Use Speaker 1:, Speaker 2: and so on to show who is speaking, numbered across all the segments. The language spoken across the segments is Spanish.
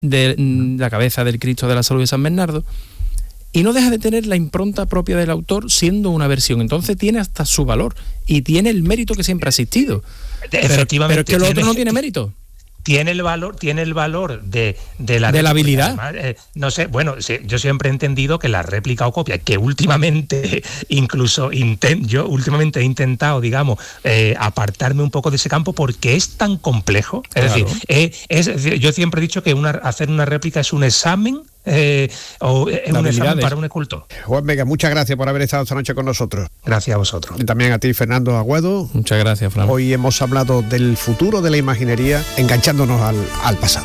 Speaker 1: de la cabeza del Cristo de la Salud de San Bernardo, y no deja de tener la impronta propia del autor siendo una versión. Entonces tiene hasta su valor y tiene el mérito que siempre ha existido.
Speaker 2: Efectivamente,
Speaker 1: pero es que lo otro no tiene mérito.
Speaker 2: Tiene el valor de la
Speaker 1: habilidad.
Speaker 2: Además, no sé, bueno, yo siempre he entendido que la réplica o copia, que últimamente incluso yo últimamente he intentado, digamos, apartarme un poco de ese campo porque es tan complejo. Es decir, yo siempre he dicho que hacer una réplica es un examen. O es un examen para un escultor.
Speaker 3: Juan Vega, muchas gracias por haber estado esta noche con nosotros.
Speaker 2: Gracias a vosotros.
Speaker 3: Y también a ti, Fernando Agüedo.
Speaker 1: Muchas gracias, Fran.
Speaker 3: Hoy hemos hablado del futuro de la imaginería, enganchándonos al pasado.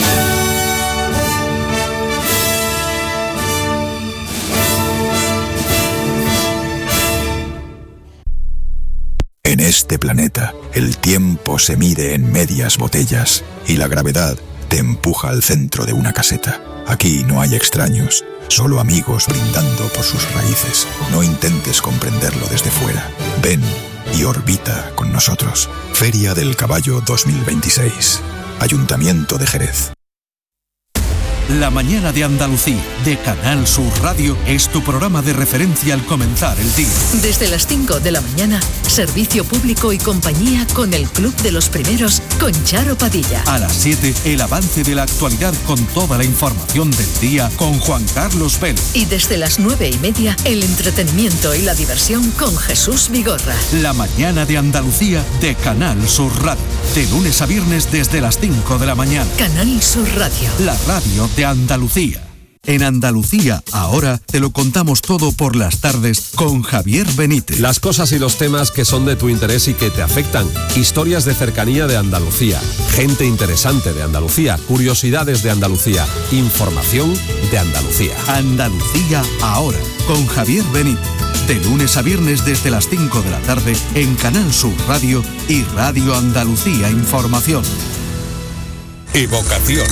Speaker 4: En este planeta, el tiempo se mide en medias botellas y la gravedad te empuja al centro de una caseta. Aquí no hay extraños, solo amigos brindando por sus raíces. No intentes comprenderlo desde fuera. Ven y orbita con nosotros. Feria del Caballo 2026. Ayuntamiento de Jerez.
Speaker 5: La mañana de Andalucía, de Canal Sur Radio, es tu programa de referencia al comenzar el día.
Speaker 6: Desde las 5 de la mañana, servicio público y compañía con el Club de los Primeros, con Charo Padilla.
Speaker 5: A las 7, el avance de la actualidad con toda la información del día con Juan Carlos Vélez.
Speaker 6: Y desde las 9:30, el entretenimiento y la diversión con Jesús Vigorra.
Speaker 5: La mañana de Andalucía, de Canal Sur Radio, de lunes a viernes desde las 5 de la mañana.
Speaker 6: Canal Sur Radio.
Speaker 5: La radio de Andalucía. En Andalucía, ahora te lo contamos todo por las tardes con Javier Benítez.
Speaker 7: Las cosas y los temas que son de tu interés y que te afectan. Historias de cercanía de Andalucía. Gente interesante de Andalucía. Curiosidades de Andalucía. Información de Andalucía.
Speaker 5: Andalucía, ahora, con Javier Benítez. De lunes a viernes desde las 5 de la tarde en Canal Sur Radio y Radio Andalucía Información.
Speaker 7: Evocación.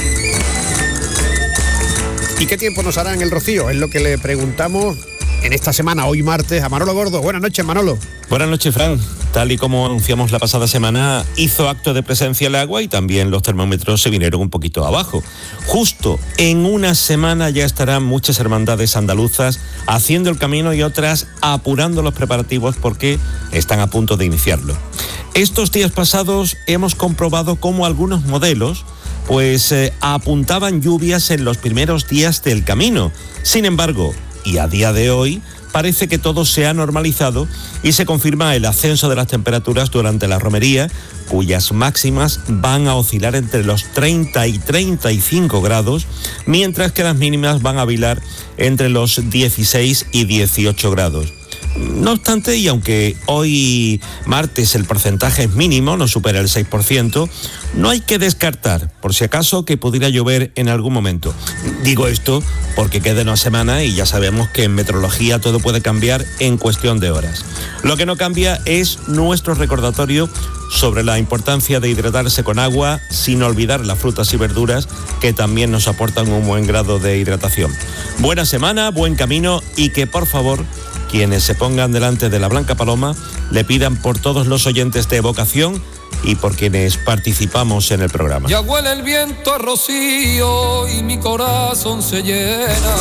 Speaker 3: ¿Y qué tiempo nos hará en el Rocío? Es lo que le preguntamos en esta semana, hoy martes, a Manolo Gordo. Buenas noches, Manolo.
Speaker 8: Buenas noches, Fran. Tal y como anunciamos la pasada semana, hizo acto de presencia el agua y también los termómetros se vinieron un poquito abajo. Justo en una semana ya estarán muchas hermandades andaluzas haciendo el camino y otras apurando los preparativos porque están a punto de iniciarlo. Estos días pasados hemos comprobado cómo algunos modelos apuntaban lluvias en los primeros días del camino. Sin embargo, y a día de hoy, parece que todo se ha normalizado y se confirma el ascenso de las temperaturas durante la romería, cuyas máximas van a oscilar entre los 30 y 35 grados, mientras que las mínimas van a oscilar entre los 16 y 18 grados. No obstante, y aunque hoy martes el porcentaje es mínimo, no supera el 6%, no hay que descartar, por si acaso, que pudiera llover en algún momento. Digo esto porque queda una semana y ya sabemos que en meteorología todo puede cambiar en cuestión de horas. Lo que no cambia es nuestro recordatorio sobre la importancia de hidratarse con agua, sin olvidar las frutas y verduras que también nos aportan un buen grado de hidratación. Buena semana, buen camino y que por favor quienes se pongan delante de la Blanca Paloma le pidan por todos los oyentes de Evocación y por quienes participamos en el programa.
Speaker 9: Ya huele el viento a rocío y mi corazón se llena.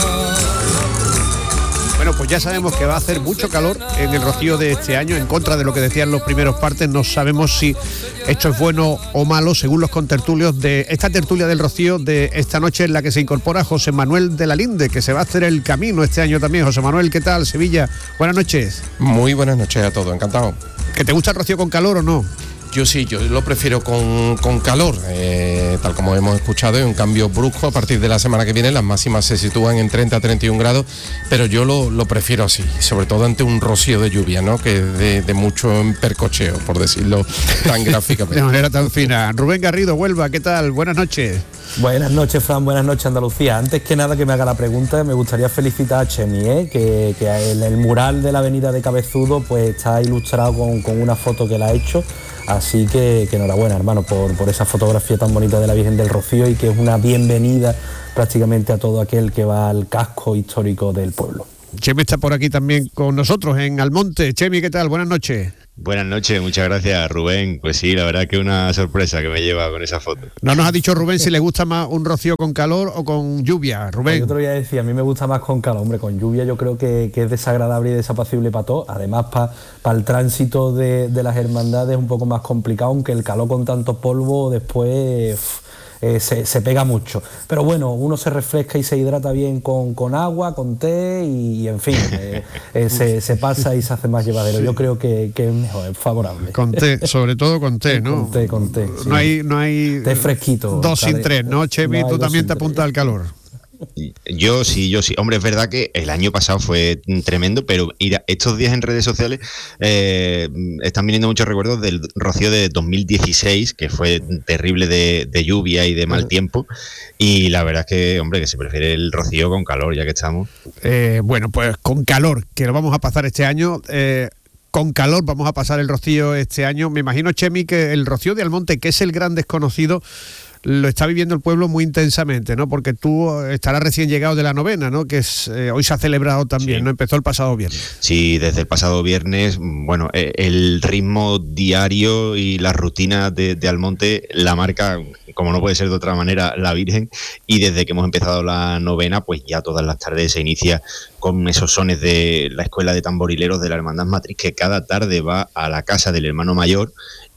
Speaker 3: Bueno, pues ya sabemos que va a hacer mucho calor en el Rocío de este año, en contra de lo que decían los primeros partes. No sabemos si esto es bueno o malo, según los contertulios de esta tertulia del Rocío de esta noche, en la que se incorpora José Manuel de la Linde, que se va a hacer el camino este año también. José Manuel, ¿qué tal? Sevilla, buenas noches.
Speaker 10: Muy buenas noches a todos, encantado.
Speaker 3: ¿Que te gusta el Rocío con calor o no?
Speaker 10: Yo sí, yo lo prefiero con calor, tal como hemos escuchado, es un cambio brusco. A partir de la semana que viene las máximas se sitúan en 30 a 31 grados, pero yo lo prefiero así, sobre todo ante un rocío de lluvia, ¿no? Que es de mucho percocheo, por decirlo tan gráficamente.
Speaker 3: De manera tan fina. Rubén Garrido, Huelva, ¿qué tal? Buenas noches.
Speaker 11: Buenas noches, Fran, buenas noches, Andalucía. Antes que nada que me haga la pregunta, me gustaría felicitar a Chemi, que en el mural de la avenida de Cabezudo pues está ilustrado con una foto que la ha hecho. Así que enhorabuena, hermano, por esa fotografía tan bonita de la Virgen del Rocío y que es una bienvenida prácticamente a todo aquel que va al casco histórico del pueblo.
Speaker 3: Chemi está por aquí también con nosotros en Almonte. Chemi, ¿qué tal? Buenas noches.
Speaker 12: Buenas noches, muchas gracias, Rubén. Pues sí, la verdad que una sorpresa que me lleva con esa foto.
Speaker 3: No nos ha dicho Rubén si le gusta más un rocío con calor o con lluvia, Rubén.
Speaker 11: Yo te lo voy a decir, a mí me gusta más con calor, hombre, con lluvia yo creo que es desagradable y desapacible para todos. Además, para el tránsito de las hermandades es un poco más complicado, aunque el calor con tanto polvo después se pega mucho. Pero bueno, uno se refresca y se hidrata bien con agua, con té y en fin, se pasa y se hace más llevadero. Sí. Yo creo que es mejor, es favorable.
Speaker 3: Con té, sobre todo con té, ¿no?
Speaker 11: Con té. Sí.
Speaker 3: No hay
Speaker 11: té fresquito.
Speaker 3: 2 sin 3, ¿no, Chemi? No, tú también te apuntas al calor.
Speaker 12: Yo sí. Hombre, es verdad que el año pasado fue tremendo, pero estos días en redes sociales están viniendo muchos recuerdos del rocío de 2016, que fue terrible de lluvia y de mal tiempo, y la verdad es que, hombre, que se prefiere el rocío con calor, ya que estamos.
Speaker 3: Bueno, pues con calor, que lo vamos a pasar este año. Con calor vamos a pasar el rocío este año. Me imagino, Chemi, que el rocío de Almonte, que es el gran desconocido, lo está viviendo el pueblo muy intensamente, ¿no? Porque tú estarás recién llegado de la novena, ¿no? Que es hoy se ha celebrado también, sí. ¿No? Empezó el pasado viernes.
Speaker 12: Sí, desde el pasado viernes, bueno, el ritmo diario y la rutina de Almonte la marca, como no puede ser de otra manera, la Virgen, y desde que hemos empezado la novena, pues ya todas las tardes se inicia con esos sones de la Escuela de Tamborileros de la Hermandad Matriz, que cada tarde va a la casa del hermano mayor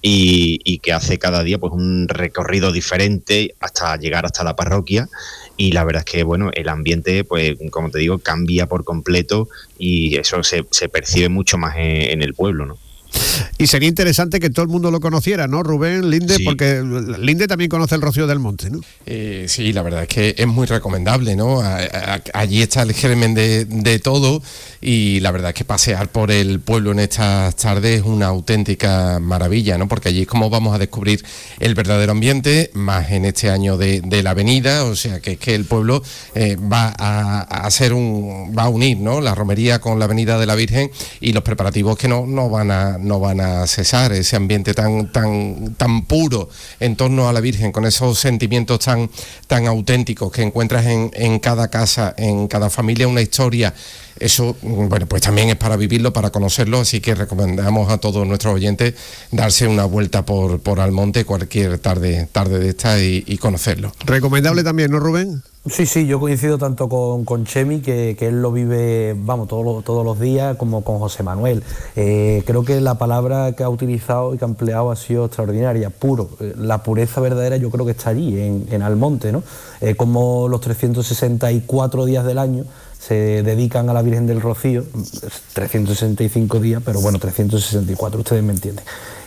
Speaker 12: y que hace cada día pues un recorrido diferente hasta llegar hasta la parroquia, y la verdad es que bueno, el ambiente, pues como te digo, cambia por completo y eso se percibe mucho más en el pueblo, ¿no?
Speaker 3: Y sería interesante que todo el mundo lo conociera, ¿no, Rubén, Linde? Sí. Porque Linde también conoce el Rocío del Monte, ¿no?
Speaker 10: Sí, la verdad es que es muy recomendable, ¿no? Allí está el germen de todo, y la verdad es que pasear por el pueblo en estas tardes es una auténtica maravilla, ¿no? Porque allí es como vamos a descubrir el verdadero ambiente, más en este año de la avenida, o sea que es que el pueblo va a unir, ¿no? La romería con la avenida de la Virgen, y los preparativos que no van a cesar, ese ambiente tan puro en torno a la Virgen, con esos sentimientos tan auténticos que encuentras en cada casa, en cada familia, una historia. Eso, bueno, pues también es para vivirlo, para conocerlo, así que recomendamos a todos nuestros oyentes darse una vuelta por Almonte cualquier tarde de esta y conocerlo.
Speaker 3: Recomendable también, ¿no, Rubén?
Speaker 11: Sí, yo coincido tanto con Chemi, que él lo vive, vamos, todos los días, como con José Manuel. Creo que la palabra que ha utilizado y que ha empleado ha sido extraordinaria, puro. La pureza verdadera yo creo que está allí, en Almonte, ¿no? Como los 364 días del año se dedican a la Virgen del Rocío, 365 días, pero bueno, 364, ustedes me entienden.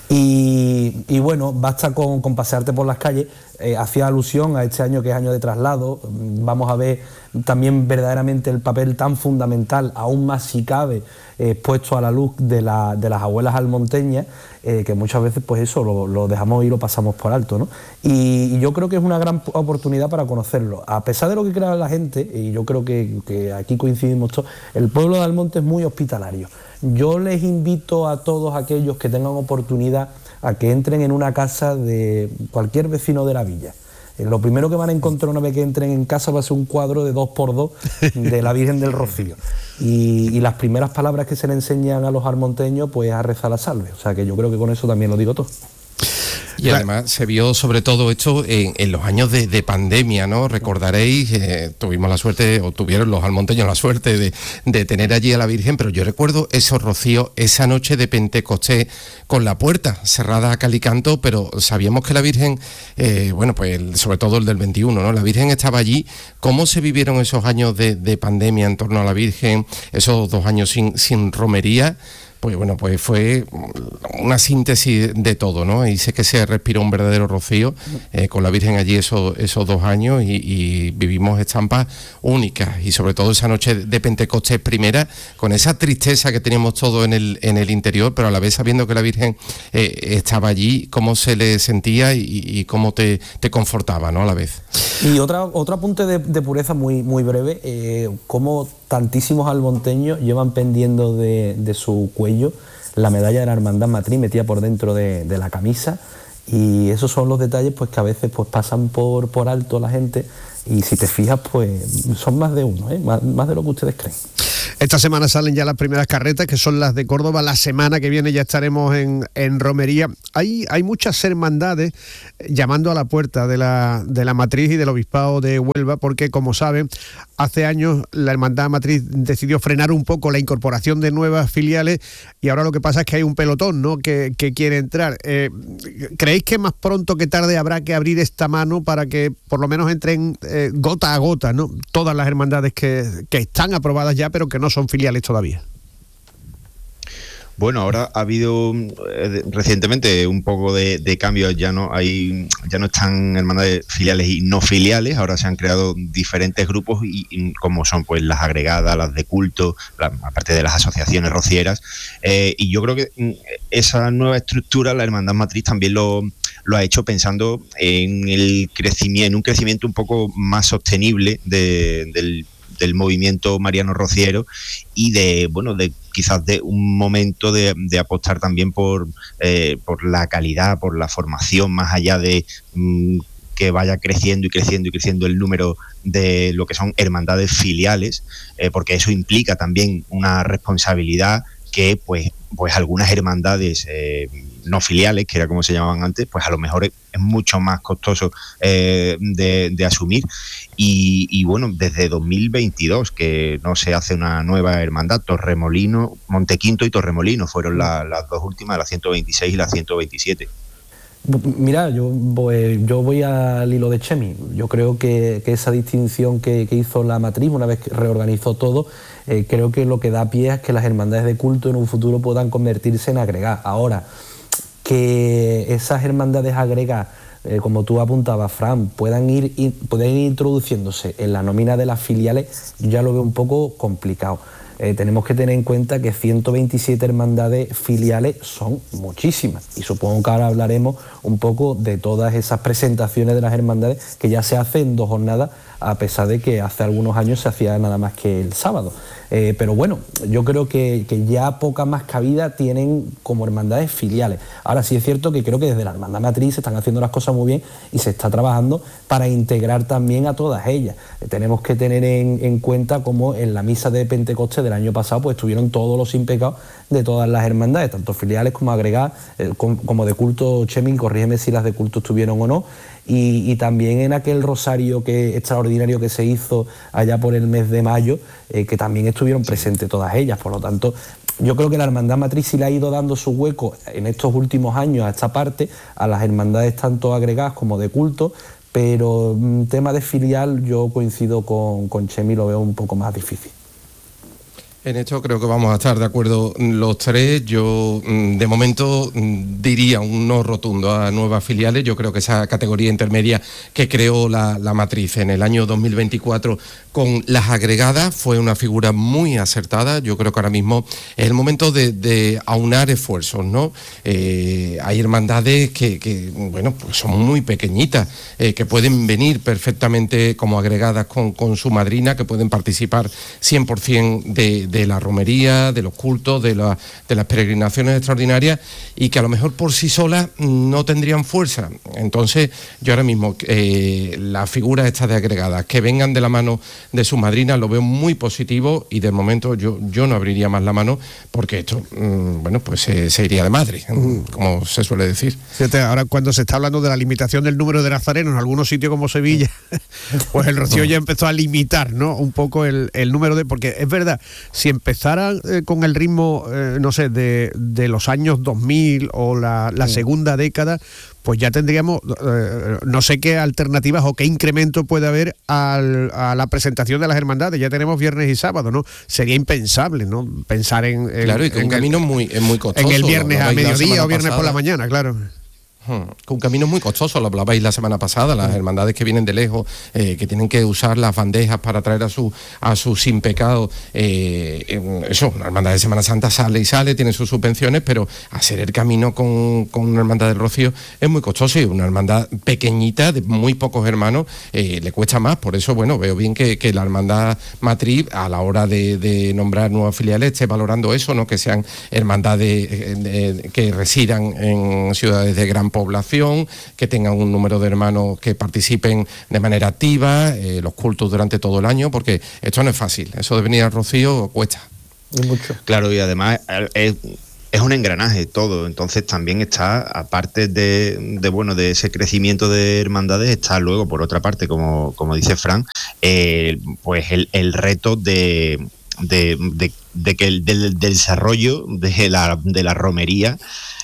Speaker 11: Y bueno, basta con pasearte por las calles. Hacía alusión a este año, que es año de traslado. Vamos a ver también verdaderamente el papel tan fundamental, aún más si cabe, puesto a la luz de las abuelas almonteñas, que muchas veces pues eso lo dejamos y lo pasamos por alto, ¿no? Y yo creo que es una gran oportunidad para conocerlo. A pesar de lo que crea la gente, y yo creo que aquí coincidimos todos, el pueblo de Almonte es muy hospitalario. Yo les invito a todos aquellos que tengan oportunidad a que entren en una casa de cualquier vecino de la villa. Lo primero que van a encontrar una vez que entren en casa va a ser un cuadro de 2x2 de la Virgen del Rocío. Y las primeras palabras que se le enseñan a los almonteños pues es a rezar la salve. O sea que yo creo que con eso también lo digo todo.
Speaker 10: Y además se vio sobre todo esto en los años de pandemia, ¿no? Recordaréis, tuvimos la suerte, o tuvieron los almonteños la suerte de tener allí a la Virgen, pero yo recuerdo esos rocíos, esa noche de Pentecostés, con la puerta cerrada a cal y canto, pero sabíamos que la Virgen, bueno, pues sobre todo el del 21, ¿no? La Virgen estaba allí. ¿Cómo se vivieron esos años de pandemia en torno a la Virgen, esos 2 años sin romería? Pues bueno, pues fue una síntesis de todo, ¿no? Y sé que se respiró un verdadero rocío con la Virgen allí esos 2 años y vivimos estampas únicas, y sobre todo esa noche de Pentecostés primera, con esa tristeza que teníamos todo en el interior, pero a la vez sabiendo que la Virgen estaba allí, cómo se le sentía y cómo te confortaba, ¿no? A la vez.
Speaker 11: Y otro apunte de pureza muy breve, cómo tantísimos almonteños llevan pendiendo de su cuello la medalla de la Hermandad Matriz metida por dentro de la camisa, y esos son los detalles pues que a veces pues pasan por alto la gente, y si te fijas pues son más de uno, más de lo que ustedes creen.
Speaker 3: Esta semana salen ya las primeras carretas, que son las de Córdoba. La semana que viene ya estaremos en romería. Hay muchas hermandades llamando a la puerta de la matriz y del obispado de Huelva, porque, como saben, hace años la hermandad matriz decidió frenar un poco la incorporación de nuevas filiales, y ahora lo que pasa es que hay un pelotón, ¿no?, que quiere entrar. ¿Creéis que más pronto que tarde habrá que abrir esta mano para que por lo menos entren gota a gota, ¿no?, todas las hermandades que están aprobadas ya, pero que no son filiales todavía?
Speaker 12: Bueno, ahora ha habido recientemente un poco de cambios, ya no están hermandades filiales y no filiales, ahora se han creado diferentes grupos y como son pues las agregadas, las de culto, aparte de las asociaciones rocieras, y yo creo que esa nueva estructura la Hermandad Matriz también lo ha hecho pensando en un crecimiento un poco más sostenible del movimiento mariano rociero, y de quizás de un momento de apostar también por la calidad, por la formación, más allá de que vaya creciendo y creciendo y creciendo el número de lo que son hermandades filiales, porque eso implica también una responsabilidad que pues algunas hermandades no filiales, que era como se llamaban antes, pues a lo mejor es mucho más costoso de asumir. Y bueno, desde 2022 que no se hace una nueva hermandad. Torremolino, Montequinto y Torremolino fueron las dos últimas, la 126 y la 127.
Speaker 11: Mira, yo voy al hilo de Chemi. Yo creo que esa distinción que hizo la matriz una vez que reorganizó todo, creo que lo que da pie es que las hermandades de culto en un futuro puedan convertirse en agregadas. Ahora, que esas hermandades agregadas, como tú apuntabas, Fran, puedan ir introduciéndose en la nómina de las filiales, ya lo veo un poco complicado. Tenemos que tener en cuenta que 127 hermandades filiales son muchísimas, y supongo que ahora hablaremos un poco de todas esas presentaciones de las hermandades que ya se hacen en 2 jornadas, a pesar de que hace algunos años se hacía nada más que el sábado. Pero bueno, yo creo que ya poca más cabida tienen como hermandades filiales. Ahora sí es cierto que creo que desde la hermandad matriz se están haciendo las cosas muy bien y se está trabajando para integrar también a todas ellas. Tenemos que tener en cuenta cómo en la misa de Pentecostés del año pasado pues estuvieron todos los sin pecados de todas las hermandades, tanto filiales como agregadas, como de culto. Chemin, corrígeme si las de culto estuvieron o no. Y también en aquel rosario extraordinario que se hizo allá por el mes de mayo, que también estuvieron presentes todas ellas. Por lo tanto, yo creo que la hermandad matriz sí le ha ido dando su hueco en estos últimos años a esta parte, a las hermandades tanto agregadas como de culto, pero tema de filial yo coincido con Chemi, lo veo un poco más difícil.
Speaker 10: En esto creo que vamos a estar de acuerdo los tres. Yo de momento diría un no rotundo a nuevas filiales. Yo creo que esa categoría intermedia que creó la matriz en el año 2024 con las agregadas fue una figura muy acertada. Yo creo que ahora mismo es el momento de aunar esfuerzos, ¿no? Hay hermandades que bueno, pues son muy pequeñitas, que pueden venir perfectamente como agregadas con su madrina, que pueden participar 100% de la romería, de los cultos, de las peregrinaciones extraordinarias, y que a lo mejor por sí solas no tendrían fuerza. Entonces yo ahora mismo la figura esta de agregadas que vengan de la mano de sus madrinas lo veo muy positivo, y de momento yo no abriría más la mano, porque esto bueno, pues se iría de madre, como se suele decir. Fíjate, ahora cuando se está hablando de la limitación del número de nazarenos en algunos sitios como Sevilla, pues el Rocío ya empezó a limitar, ¿no?, un poco el número porque es verdad, si empezaran con el ritmo, no sé, de los años 2000 o la segunda década, pues ya tendríamos, no sé qué alternativas o qué incremento puede haber a la presentación de las hermandades. Ya tenemos viernes y sábado, ¿no? Sería impensable, ¿no?, pensar en
Speaker 8: claro, y que un camino es muy costoso.
Speaker 10: En el viernes a mediodía o viernes por la mañana, claro. Un camino muy costoso, lo hablabais la semana pasada, las hermandades que vienen de lejos, que tienen que usar las bandejas para traer a su sin pecado, eso, una hermandad de Semana Santa sale, tiene sus subvenciones, pero hacer el camino con una hermandad del Rocío es muy costoso, y una hermandad pequeñita, de muy pocos hermanos, le cuesta más. Por eso, bueno, veo bien que la hermandad matriz, a la hora de nombrar nuevas filiales, esté valorando eso, no que sean hermandades que residan en ciudades de gran población, que tengan un número de hermanos que participen de manera activa, los cultos durante todo el año, porque esto no es fácil, eso de venir al Rocío cuesta.
Speaker 11: Y mucho.
Speaker 12: Claro, y además es un engranaje todo, entonces también está, aparte de ese crecimiento de hermandades, está luego, por otra parte, como dice Fran, pues el reto de que del desarrollo de la romería,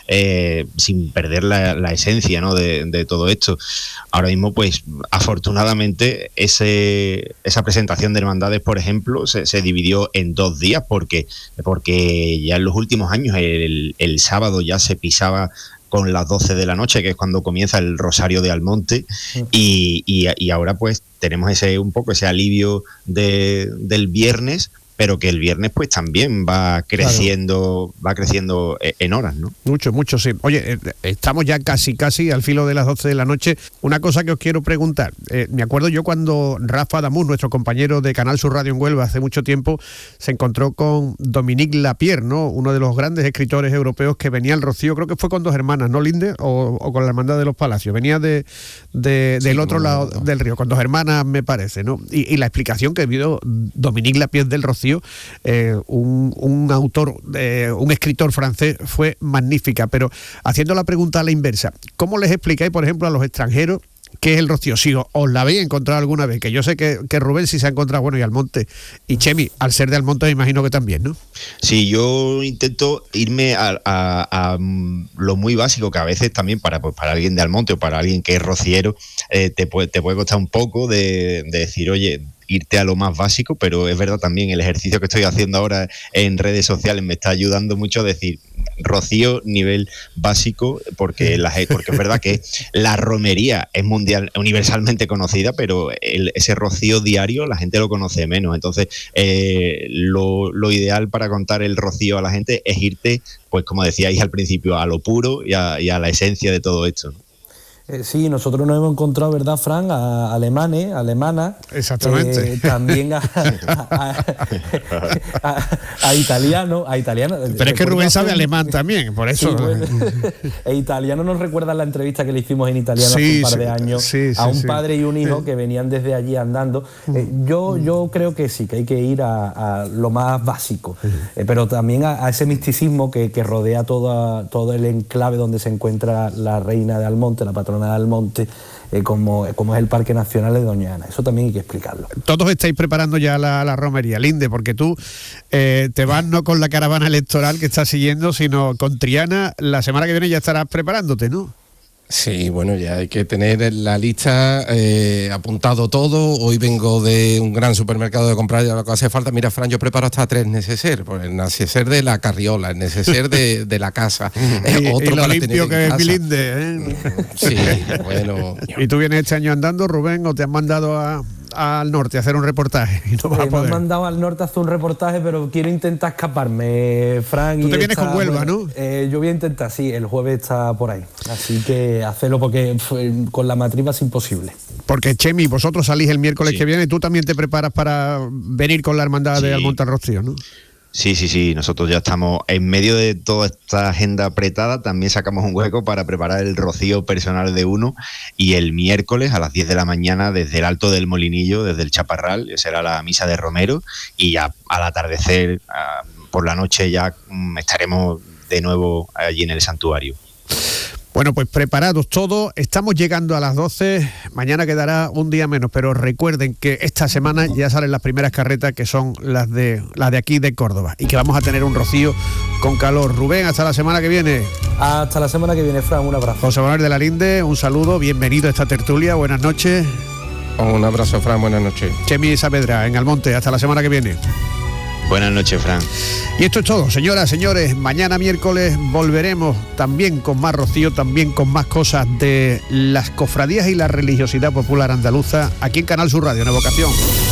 Speaker 12: sin perder la esencia, ¿no?, de todo esto. Ahora mismo, pues afortunadamente esa presentación de hermandades, por ejemplo, se dividió en 2 días porque ya en los últimos años el sábado ya se pisaba con las 12 de la noche, que es cuando comienza el Rosario de Almonte, y ahora pues tenemos ese alivio del viernes, pero que el viernes pues también va creciendo en horas, ¿no?
Speaker 3: Mucho, sí. Oye, estamos ya casi al filo de las 12 de la noche. Una cosa que os quiero preguntar. Me acuerdo yo cuando Rafa Damus, nuestro compañero de Canal Sur Radio en Huelva, hace mucho tiempo, se encontró con Dominique Lapierre, ¿no?, uno de los grandes escritores europeos que venía al Rocío, creo que fue con 2 hermanas, ¿no, Linde? O con la Hermandad de los Palacios. Venía del otro lado del río, con 2 hermanas, me parece, ¿no? Y la explicación que dio Dominique Lapierre del Rocío, un autor, un escritor francés, fue magnífica. Pero haciendo la pregunta a la inversa, ¿cómo les explicáis, por ejemplo, a los extranjeros qué es el Rocío? Si os la habéis encontrado alguna vez, que yo sé que Rubén sí se ha encontrado, bueno, y Almonte, y Chemi, al ser de Almonte me imagino que también, ¿no?
Speaker 12: Sí, yo intento irme a lo muy básico, que a veces también para alguien de Almonte o para alguien que es rociero, te puede costar un poco de decir, oye, irte a lo más básico, pero es verdad también, el ejercicio que estoy haciendo ahora en redes sociales me está ayudando mucho a decir Rocío nivel básico, porque es verdad que la romería es universalmente conocida, pero ese Rocío diario la gente lo conoce menos. Entonces lo ideal para contar el Rocío a la gente es irte, pues como decíais al principio, a lo puro y a la esencia de todo esto, ¿no?
Speaker 11: Sí, nosotros nos hemos encontrado, ¿verdad, Fran? A alemanas.
Speaker 3: Exactamente.
Speaker 11: También a italianos.
Speaker 3: Pero es que Rubén sabe alemán también, por eso.
Speaker 11: Sí, bueno, italiano nos recuerda la entrevista que le hicimos en italiano hace un par de años a un padre y un hijo que venían desde allí andando. Yo creo que sí, que hay que ir a lo más básico, pero también a ese misticismo que rodea todo el enclave donde se encuentra la reina de Almonte, la patrona de Almonte, como es el Parque Nacional de Doña Ana. Eso también hay que explicarlo.
Speaker 3: Todos estáis preparando ya la romería, Linde, porque tú te vas no con la caravana electoral que estás siguiendo, sino con Triana. La semana que viene ya estarás preparándote, ¿no?
Speaker 10: Sí, bueno, ya hay que tener la lista, apuntado todo. Hoy vengo de un gran supermercado de comprar lo que hace falta. Mira, Fran, yo preparo hasta 3 neceser, pues el neceser de la carriola, el neceser de la casa.
Speaker 3: Otro y lo limpio que es mi Linde, ¿eh?
Speaker 10: Sí, bueno.
Speaker 3: ¿Y tú vienes este año andando, Rubén, o te han mandado al norte a hacer un reportaje? Y no vas a poder.
Speaker 11: Me han mandado al norte a hacer un reportaje, pero quiero intentar escaparme, Fran.
Speaker 3: Tú te vienes con Huelva, ¿no?
Speaker 11: Yo voy a intentar, sí, el jueves está por ahí. Así que hacerlo, porque con la matriz es imposible.
Speaker 3: Porque, Chemi, vosotros salís el miércoles que viene, tú también te preparas para venir con la hermandad de Almonte al Rocío, ¿no?
Speaker 12: Sí, nosotros ya estamos en medio de toda esta agenda apretada, también sacamos un hueco para preparar el Rocío personal de uno, y el miércoles a las 10 de la mañana desde el Alto del Molinillo, desde el Chaparral, será la misa de Romero, y ya al atardecer, por la noche ya estaremos de nuevo allí en el santuario.
Speaker 3: Bueno, pues preparados todos, estamos llegando a las 12, mañana quedará un día menos, pero recuerden que esta semana ya salen las primeras carretas, que son las de aquí de Córdoba, y que vamos a tener un Rocío con calor. Rubén, hasta la semana que viene.
Speaker 11: Hasta la semana que viene, Fran, un abrazo.
Speaker 3: José Manuel de la Linde, un saludo, bienvenido a esta tertulia, buenas noches.
Speaker 10: Un abrazo, Fran, buenas noches.
Speaker 3: Chemi Saavedra, en Almonte, hasta la semana que viene.
Speaker 12: Buenas noches, Fran.
Speaker 3: Y esto es todo, señoras, señores. Mañana miércoles volveremos también con más Rocío, también con más cosas de las cofradías y la religiosidad popular andaluza, aquí en Canal Sur Radio, en Evocación.